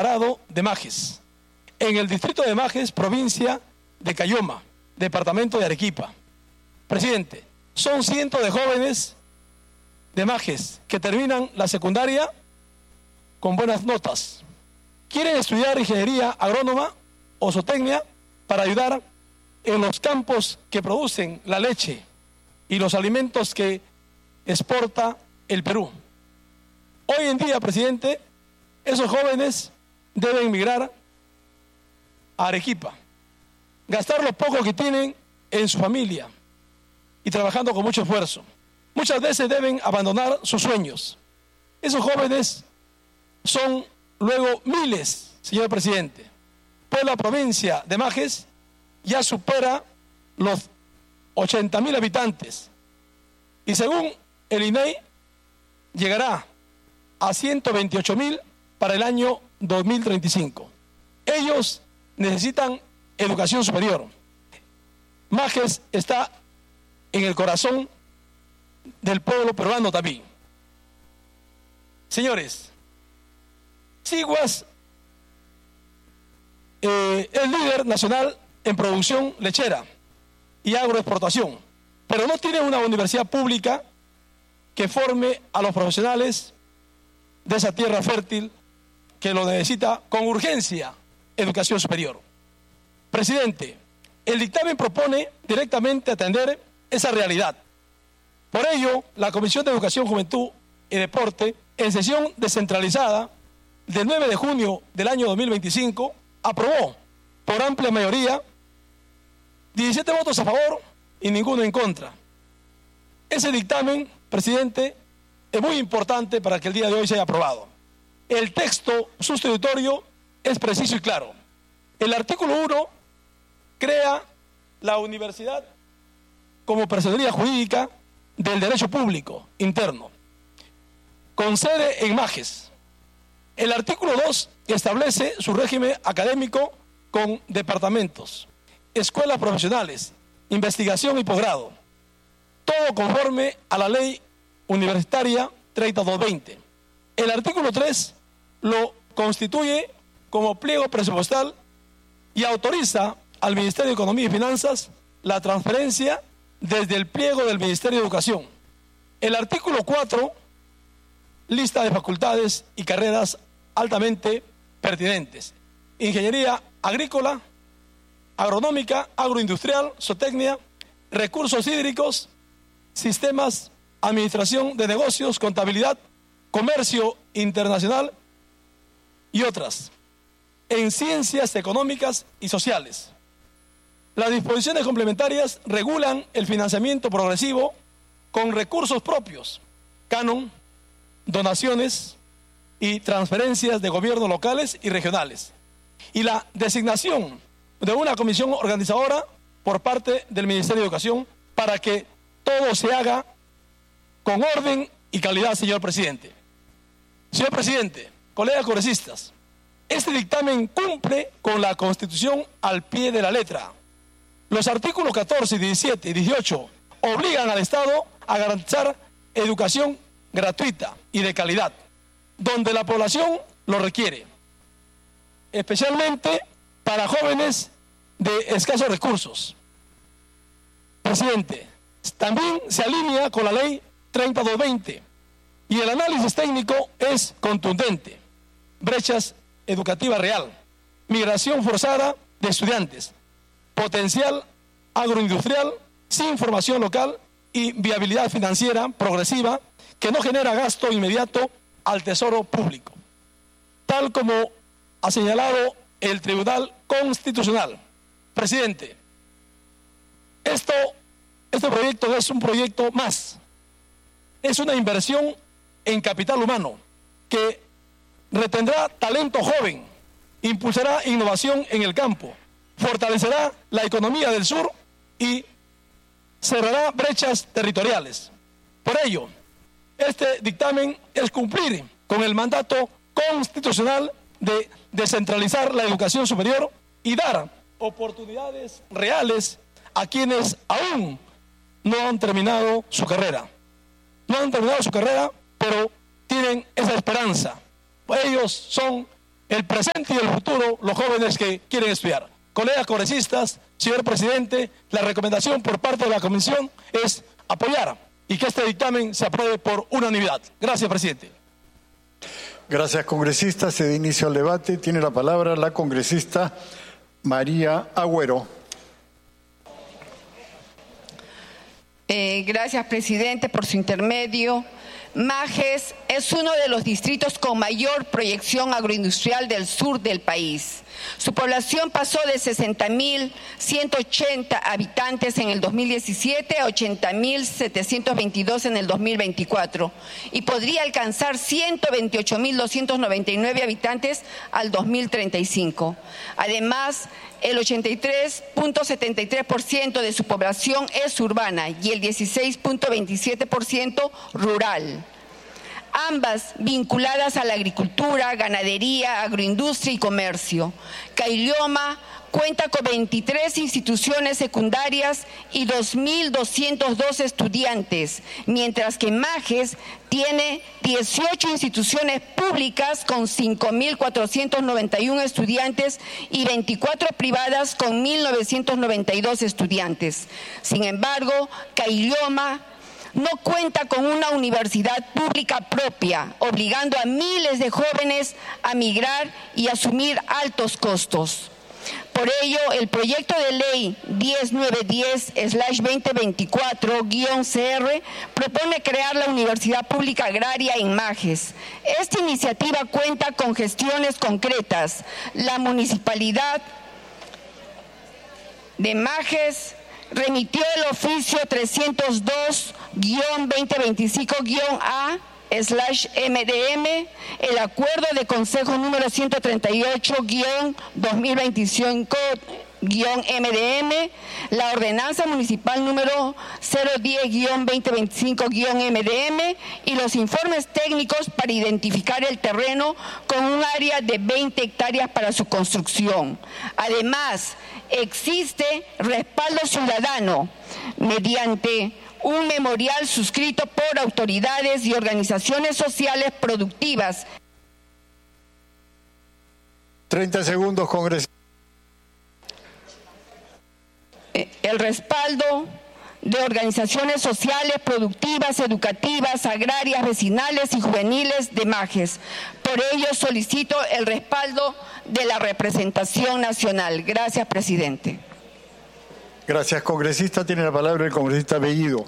separado de Majes, en el distrito de Majes, provincia de Cayoma, departamento de Arequipa. Presidente, son cientos de jóvenes de Majes que terminan la secundaria con buenas notas. Quieren estudiar ingeniería agrónoma o zootecnia para ayudar en los campos que producen la leche y los alimentos que exporta el Perú. Hoy en día, presidente, esos jóvenes deben migrar a Arequipa, gastar lo poco que tienen en su familia y trabajando con mucho esfuerzo. Muchas veces deben abandonar sus sueños. Esos jóvenes son luego miles, señor presidente, pues la provincia de Majes ya supera los 80.000 habitantes y según el INEI llegará a 128.000 para el año 2035. Ellos necesitan educación superior. Majes está en el corazón del pueblo peruano también. Señores, Siguas es líder nacional en producción lechera y agroexportación, pero no tiene una universidad pública que forme a los profesionales de esa tierra fértil que lo necesita con urgencia educación superior. Presidente, el dictamen propone directamente atender esa realidad. Por ello, la Comisión de Educación, Juventud y Deporte, en sesión descentralizada del 9 de junio del año 2025, aprobó por amplia mayoría 17 votos a favor y ninguno en contra. Ese dictamen, presidente, es muy importante para que el día de hoy se haya aprobado. El texto sustitutorio es preciso y claro. El artículo 1 crea la universidad como personería jurídica del derecho público interno, con sede en Majes. El artículo 2 establece su régimen académico con departamentos, escuelas profesionales, investigación y posgrado, todo conforme a la ley universitaria 3220. El artículo 3 lo constituye como pliego presupuestal y autoriza al Ministerio de Economía y Finanzas la transferencia desde el pliego del Ministerio de Educación. El artículo 4, lista de facultades y carreras altamente pertinentes: ingeniería agrícola, agronómica, agroindustrial, zootecnia, recursos hídricos, sistemas, administración de negocios, contabilidad, comercio internacional y otras, en ciencias económicas y sociales. Las disposiciones complementarias regulan el financiamiento progresivo con recursos propios, canon, donaciones y transferencias de gobiernos locales y regionales, y la designación de una comisión organizadora por parte del Ministerio de Educación para que todo se haga con orden y calidad, señor presidente. Señor presidente, colegas congresistas, este dictamen cumple con la Constitución al pie de la letra. Los artículos 14, 17 y 18 obligan al Estado a garantizar educación gratuita y de calidad, donde la población lo requiere, especialmente para jóvenes de escasos recursos. Presidente, también se alinea con la ley 3220 y el análisis técnico es contundente. Brechas educativa real, migración forzada de estudiantes, potencial agroindustrial sin formación local y viabilidad financiera progresiva que no genera gasto inmediato al tesoro público, tal como ha señalado el Tribunal Constitucional. Presidente, este proyecto es un proyecto más, es una inversión en capital humano que retendrá talento joven, impulsará innovación en el campo, fortalecerá la economía del sur y cerrará brechas territoriales. Por ello, este dictamen es cumplir con el mandato constitucional de descentralizar la educación superior y dar oportunidades reales a quienes aún no han terminado su carrera. No han terminado su carrera, pero tienen esa esperanza. Ellos son el presente y el futuro los jóvenes que quieren estudiar. Colegas congresistas, señor presidente, la recomendación por parte de la comisión es apoyar y que este dictamen se apruebe por unanimidad. Gracias, presidente. Gracias, congresista. Se da inicio al debate. Tiene la palabra la congresista María Agüero. Gracias, presidente, por su intermedio. Majes es uno de los distritos con mayor proyección agroindustrial del sur del país. Su población pasó de 60.180 habitantes en el 2017 a 80.722 en el 2024 y podría alcanzar 128.299 habitantes al 2035. Además, el 83.73% de su población es urbana y el 16.27% rural. Ambas vinculadas a la agricultura, ganadería, agroindustria y comercio. Caylloma cuenta con 23 instituciones secundarias y 2.202 estudiantes, mientras que Majes tiene 18 instituciones públicas con 5.491 estudiantes y 24 privadas con 1.992 estudiantes. Sin embargo, Caylloma no cuenta con una universidad pública propia, obligando a miles de jóvenes a migrar y asumir altos costos. Por ello, el proyecto de ley 10910/2024-CR propone crear la Universidad Pública Agraria en Majes. Esta iniciativa cuenta con gestiones concretas. La Municipalidad de Majes remitió el oficio 302-2025-A/MDM, el acuerdo de Consejo número 138-2025-MDM, la ordenanza municipal número 010-2025-MDM y los informes técnicos para identificar el terreno con un área de 20 hectáreas para su construcción. Además, existe respaldo ciudadano mediante un memorial suscrito por autoridades y organizaciones sociales productivas. 30 segundos, congresista. El respaldo de organizaciones sociales, productivas, educativas, agrarias, vecinales y juveniles de Majes. Por ello solicito el respaldo de la representación nacional. Gracias, presidente. Gracias, congresista. Tiene la palabra el congresista Bellido.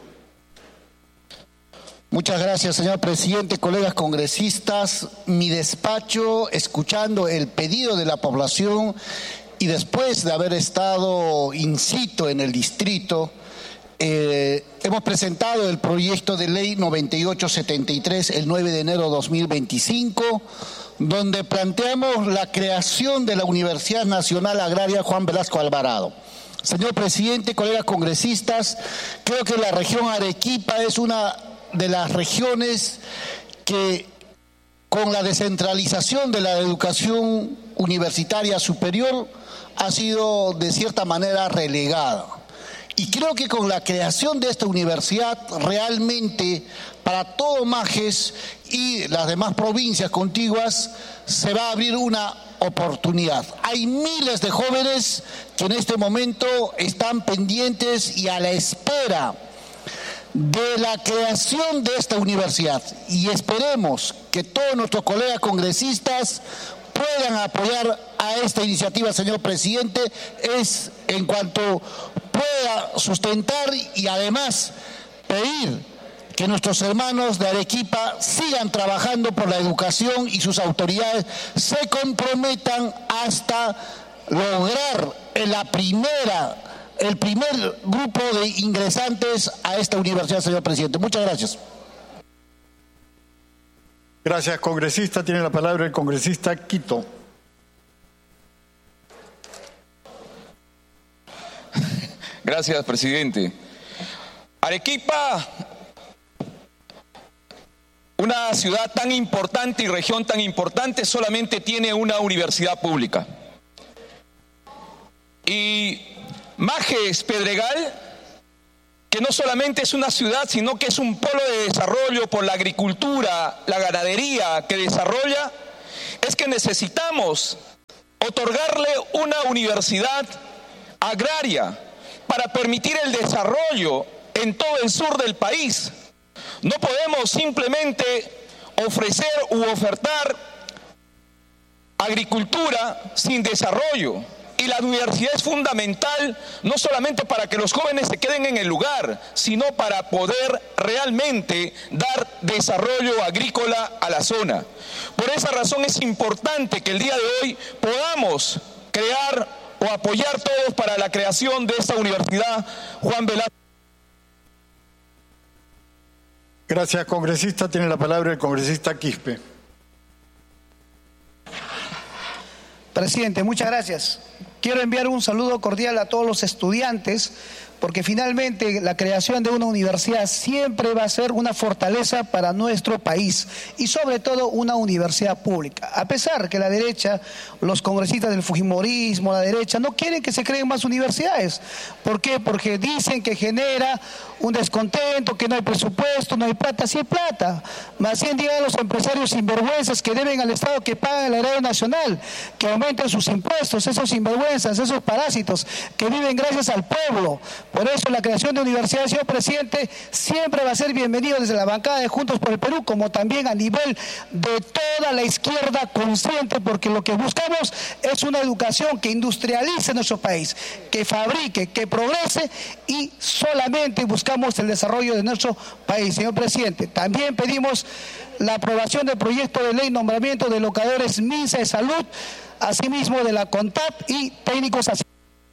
Muchas gracias, señor presidente, colegas congresistas. Mi despacho, escuchando el pedido de la población y después de haber estado in situ en el distrito, hemos presentado el proyecto de ley 9873 el 9 de enero de 2025, donde planteamos la creación de la Universidad Nacional Agraria Juan Velasco Alvarado. Señor presidente, colegas congresistas, creo que la región Arequipa es una de las regiones que, con la descentralización de la educación universitaria superior, ha sido de cierta manera relegada. Y creo que con la creación de esta universidad, realmente para todo Majes y las demás provincias contiguas se va a abrir una oportunidad. Hay miles de jóvenes que en este momento están pendientes y a la espera de la creación de esta universidad, y esperemos que todos nuestros colegas congresistas puedan apoyar a esta iniciativa, señor presidente, es en cuanto pueda sustentar y además pedir que nuestros hermanos de Arequipa sigan trabajando por la educación y sus autoridades se comprometan hasta lograr el primer grupo de ingresantes a esta universidad, señor presidente. Muchas gracias. Gracias, congresista. Tiene la palabra el congresista Quito. Gracias, presidente. Arequipa, una ciudad tan importante y región tan importante, solamente tiene una universidad pública. Y Majes Pedregal, que no solamente es una ciudad, sino que es un polo de desarrollo por la agricultura, la ganadería que desarrolla, es que necesitamos otorgarle una universidad agraria para permitir el desarrollo en todo el sur del país. No podemos simplemente ofrecer u ofertar agricultura sin desarrollo. Y la universidad es fundamental no solamente para que los jóvenes se queden en el lugar, sino para poder realmente dar desarrollo agrícola a la zona. Por esa razón es importante que el día de hoy podamos crear o apoyar todos para la creación de esta universidad Juan Velasco. Gracias, congresista. Tiene la palabra el congresista Quispe. Presidente, muchas gracias. Quiero enviar un saludo cordial a todos los estudiantes, porque finalmente la creación de una universidad siempre va a ser una fortaleza para nuestro país y sobre todo una universidad pública. A pesar que la derecha, los congresistas del fujimorismo, la derecha, no quieren que se creen más universidades. ¿Por qué? Porque dicen que genera un descontento, que no hay presupuesto, no hay plata. Sí hay plata. Más bien digan a los empresarios sinvergüenzas que deben al Estado que paguen el erario nacional, que aumenten sus impuestos, esos sinvergüenzas, esos parásitos que viven gracias al pueblo. Por eso la creación de universidades, señor presidente, siempre va a ser bienvenido desde la bancada de Juntos por el Perú, como también a nivel de toda la izquierda consciente, porque lo que buscamos es una educación que industrialice nuestro país, que fabrique, que progrese, y solamente buscamos el desarrollo de nuestro país. Señor presidente, también pedimos la aprobación del proyecto de ley nombramiento de locadores MINSA de Salud, asimismo de la CONTAP y técnicos asistentes.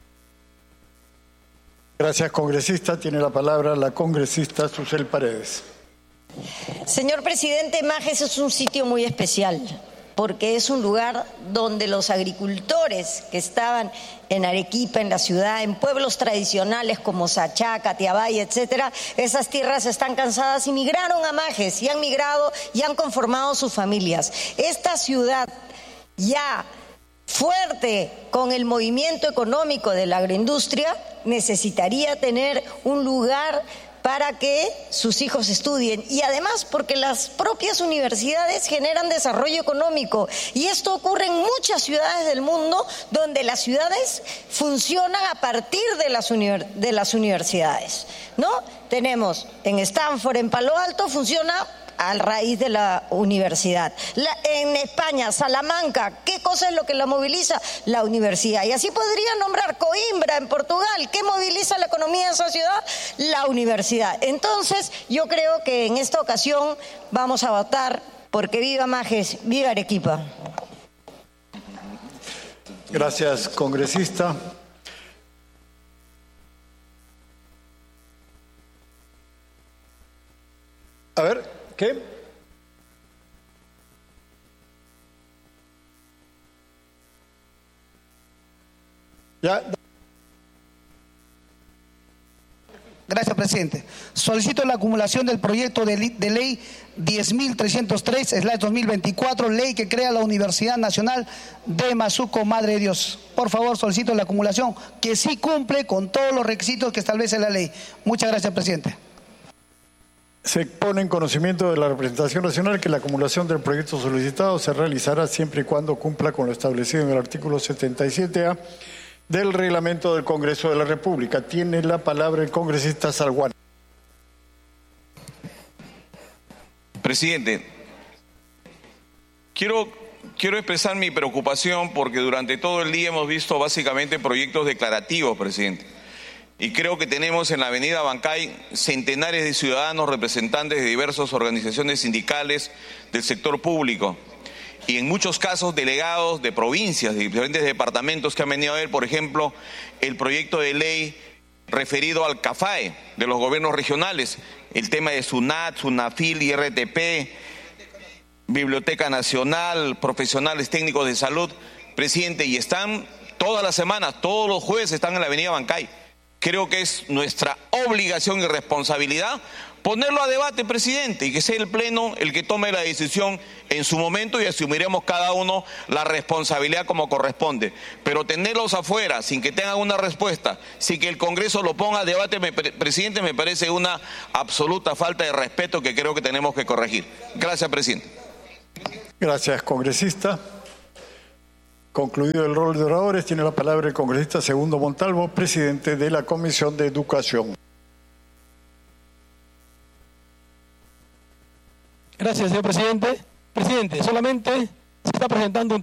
Gracias, congresista. Tiene la palabra la congresista Susel Paredes. Señor presidente, Majes es un sitio muy especial, porque es un lugar donde los agricultores que estaban en Arequipa, en la ciudad, en pueblos tradicionales como Sachaca, Tiabay, etcétera, esas tierras están cansadas y migraron a Majes, y han migrado y han conformado sus familias. Esta ciudad ya fuerte con el movimiento económico de la agroindustria necesitaría tener un lugar para que sus hijos estudien, y además porque las propias universidades generan desarrollo económico, y esto ocurre en muchas ciudades del mundo donde las ciudades funcionan a partir de las universidades, ¿no? Tenemos en Stanford, en Palo Alto, funciona a raíz de la universidad. En España, Salamanca, ¿qué cosa es lo que la moviliza? La universidad. Y así podría nombrar Coimbra en Portugal. ¿Qué moviliza la economía de esa ciudad? La universidad. Entonces, yo creo que en esta ocasión vamos a votar porque viva Majes, viva Arequipa. Gracias, congresista. A ver. ¿Qué? Ya. Gracias, presidente. Solicito la acumulación del proyecto de ley 10.303/2024, ley que crea la Universidad Nacional de Mazuco, Madre de Dios. Por favor, solicito la acumulación, que sí cumple con todos los requisitos que establece la ley. Muchas gracias, presidente. Se pone en conocimiento de la representación nacional que la acumulación del proyecto solicitado se realizará siempre y cuando cumpla con lo establecido en el artículo 77A del reglamento del Congreso de la República. Tiene la palabra el congresista Salguán. Presidente, quiero expresar mi preocupación porque durante todo el día hemos visto básicamente proyectos declarativos, presidente. Y creo que tenemos en la avenida Bancay centenares de ciudadanos representantes de diversas organizaciones sindicales del sector público y en muchos casos delegados de provincias, de diferentes departamentos que han venido a ver, por ejemplo, el proyecto de ley referido al CAFAE de los gobiernos regionales, el tema de SUNAT, SUNAFIL, IRTP, Biblioteca Nacional, profesionales técnicos de salud, presidente, y están todas las semanas, todos los jueves están en la avenida Bancay. Creo que es nuestra obligación y responsabilidad ponerlo a debate, presidente, y que sea el Pleno el que tome la decisión en su momento y asumiremos cada uno la responsabilidad como corresponde. Pero tenerlos afuera sin que tengan una respuesta, sin que el Congreso lo ponga a debate, presidente, me parece una absoluta falta de respeto que creo que tenemos que corregir. Gracias, presidente. Gracias, congresista. Concluido el rol de oradores, tiene la palabra el congresista Segundo Montalvo, presidente de la Comisión de Educación. Gracias, señor presidente. Presidente, solamente se está presentando un